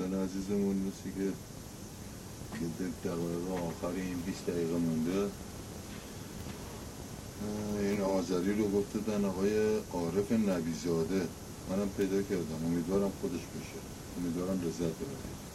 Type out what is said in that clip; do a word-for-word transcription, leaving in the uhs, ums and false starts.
دوستان عزیزمون مثل که دقیقه آخر این بیست دقیقه مونده. این آذری رو گفتدن آقای عارف نبیزاده، منم پیدا کردم، امیدوارم خودش بشه، امیدوارم لذت ببرید.